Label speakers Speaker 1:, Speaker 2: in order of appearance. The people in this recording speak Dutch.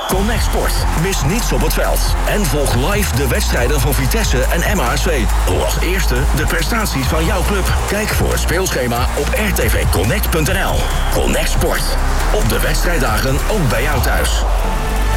Speaker 1: Connect Sport. Mis niets op het veld. En volg live de wedstrijden van Vitesse en MHSV. Hoor als eerste de prestaties van jouw club. Kijk voor het speelschema op rtvconnect.nl. Connect Sport. Op de wedstrijddagen ook bij jou thuis.